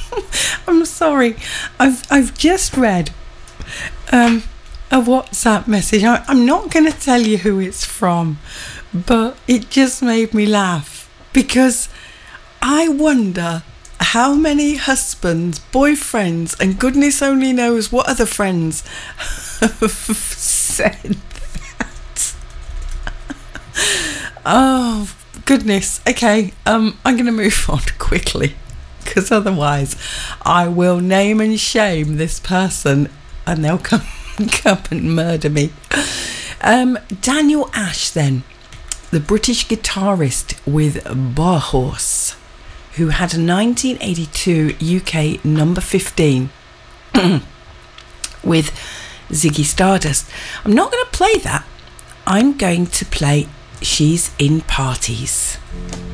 I'm sorry. I've just read a WhatsApp message. I'm not going to tell you who it's from, but it just made me laugh because I wonder how many husbands, boyfriends, and goodness only knows what other friends have said that. Oh, goodness. Okay, I'm going to move on quickly because otherwise I will name and shame this person and they'll come and murder me. Daniel Ash, then, the British guitarist with Barhorse, who had a 1982 UK number 15 with Ziggy Stardust. I'm not going to play that. I'm going to play She's in Parties.